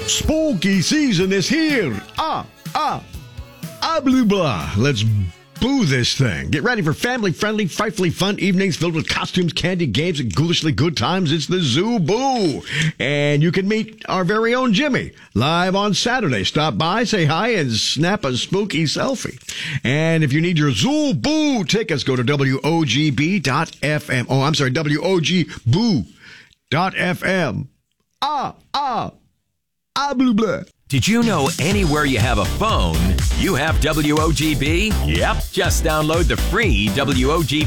Spooky season is here. Blah, blah. Let's boo this thing. Get ready for family-friendly, frightfully fun evenings filled with costumes, candy, games, and ghoulishly good times. It's the Zoo Boo. And you can meet our very own Jimmy live on Saturday. Stop by, say hi, and snap a spooky selfie. And if you need your Zoo Boo tickets, go to WOGB.FM. Oh, I'm sorry, WOGBoo.FM. Blah, blah. Did you know anywhere you have a phone, you have WOGB? Yep. Just download the free WOGB